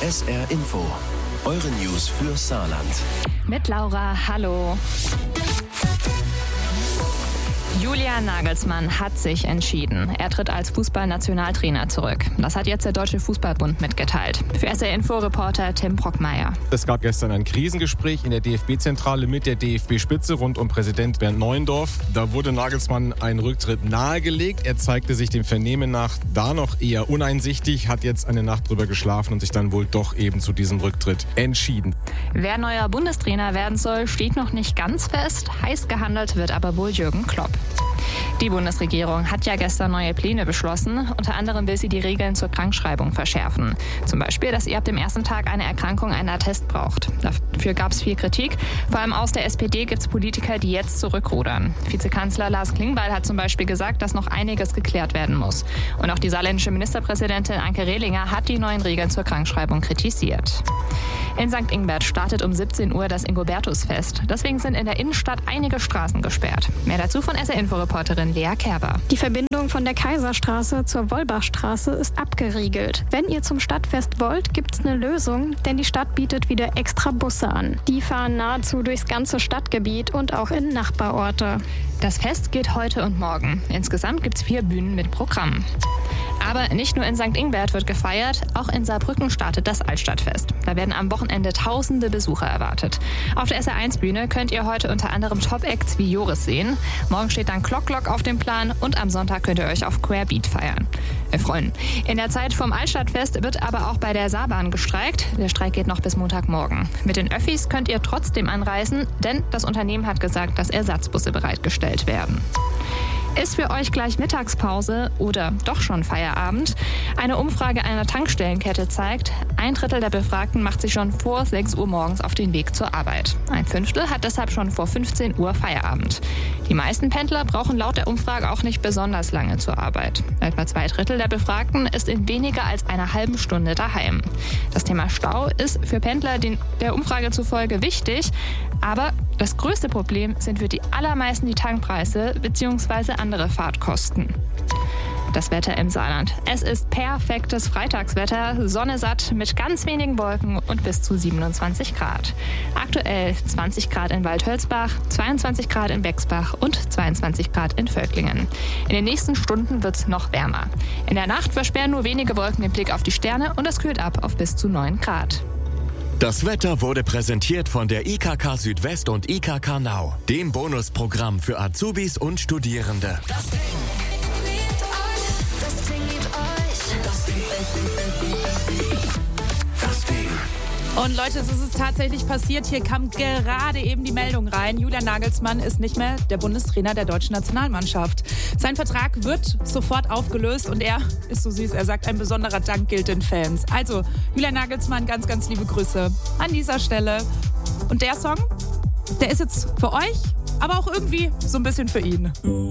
SR Info, eure News für Saarland. Mit Laura, hallo. Julian Nagelsmann hat sich entschieden. Er tritt als Fußballnationaltrainer zurück. Das hat jetzt der Deutsche Fußballbund mitgeteilt. Für SR Info-Reporter Tim Brockmeier. Es gab gestern ein Krisengespräch in der DFB-Zentrale mit der DFB-Spitze rund um Präsident Bernd Neuendorf. Da wurde Nagelsmann ein Rücktritt nahegelegt. Er zeigte sich dem Vernehmen nach da noch eher uneinsichtig, hat jetzt eine Nacht drüber geschlafen und sich dann wohl doch eben zu diesem Rücktritt entschieden. Wer neuer Bundestrainer werden soll, steht noch nicht ganz fest. Heiß gehandelt wird aber wohl Jürgen Klopp. Die Bundesregierung hat ja gestern neue Pläne beschlossen. Unter anderem will sie die Regeln zur Krankschreibung verschärfen. Zum Beispiel, dass ihr ab dem ersten Tag einer Erkrankung einen Attest braucht. Dafür gab es viel Kritik. Vor allem aus der SPD gibt es Politiker, die jetzt zurückrudern. Vizekanzler Lars Klingbeil hat zum Beispiel gesagt, dass noch einiges geklärt werden muss. Und auch die saarländische Ministerpräsidentin Anke Rehlinger hat die neuen Regeln zur Krankschreibung kritisiert. In St. Ingbert startet um 17 Uhr das Ingobertusfest. Deswegen sind in der Innenstadt einige Straßen gesperrt. Mehr dazu von SR-Info-Reporterin Lea Kerber. Die Verbindung von der Kaiserstraße zur Wolbachstraße ist abgeriegelt. Wenn ihr zum Stadtfest wollt, gibt's eine Lösung, denn die Stadt bietet wieder extra Busse an. Die fahren nahezu durchs ganze Stadtgebiet und auch in Nachbarorte. Das Fest geht heute und morgen. Insgesamt gibt's 4 Bühnen mit Programm. Aber nicht nur in St. Ingbert wird gefeiert, auch in Saarbrücken startet das Altstadtfest. Da werden am Wochenende tausende Besucher erwartet. Auf der SR1-Bühne könnt ihr heute unter anderem Top-Acts wie Joris sehen. Morgen steht dann Klock auf dem Plan und am Sonntag könnt ihr euch auf Querbeat freuen. In der Zeit vom Altstadtfest wird aber auch bei der Saarbahn gestreikt. Der Streik geht noch bis Montagmorgen. Mit den Öffis könnt ihr trotzdem anreisen, denn das Unternehmen hat gesagt, dass Ersatzbusse bereitgestellt werden. Ist für euch gleich Mittagspause oder doch schon Feierabend? Eine Umfrage einer Tankstellenkette zeigt, 1/3 der Befragten macht sich schon vor 6 Uhr morgens auf den Weg zur Arbeit. 1/5 hat deshalb schon vor 15 Uhr Feierabend. Die meisten Pendler brauchen laut der Umfrage auch nicht besonders lange zur Arbeit. Etwa 2/3 der Befragten ist in weniger als einer halben Stunde daheim. Das Thema Stau ist für Pendler der Umfrage zufolge wichtig, aber das größte Problem sind für die allermeisten die Tankpreise bzw. andere Fahrtkosten. Das Wetter im Saarland. Es ist perfektes Freitagswetter, Sonne satt mit ganz wenigen Wolken und bis zu 27 Grad. Aktuell 20 Grad in Waldhölzbach, 22 Grad in Bexbach und 22 Grad in Völklingen. In den nächsten Stunden wird es noch wärmer. In der Nacht versperren nur wenige Wolken den Blick auf die Sterne und es kühlt ab auf bis zu 9 Grad. Das Wetter wurde präsentiert von der IKK Südwest und IKK Now, dem Bonusprogramm für Azubis und Studierende. Und Leute, es ist tatsächlich passiert. Hier kam gerade eben die Meldung rein. Julian Nagelsmann ist nicht mehr der Bundestrainer der deutschen Nationalmannschaft. Sein Vertrag wird sofort aufgelöst und er ist so süß. Er sagt, ein besonderer Dank gilt den Fans. Also, Julian Nagelsmann, ganz, ganz liebe Grüße an dieser Stelle. Und der Song, der ist jetzt für euch, aber auch irgendwie so ein bisschen für ihn.